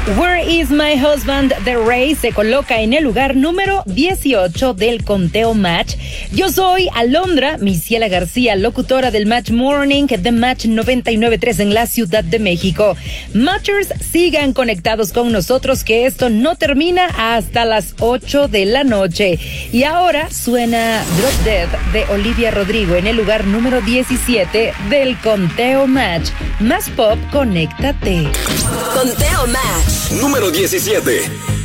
Where is my husband? The Ray se coloca en el lugar número 18 del conteo Match. Yo soy Alondra Misiela García, locutora del Match Morning de Match 99.3 en la Ciudad de México. Matchers, sigan conectados con nosotros que esto no termina hasta las 8 de la noche. Y ahora suena Drop Dead de Olivia Rodrigo en el lugar número 17 del conteo Match. Más pop, conéctate. Conteo Match. Número 17.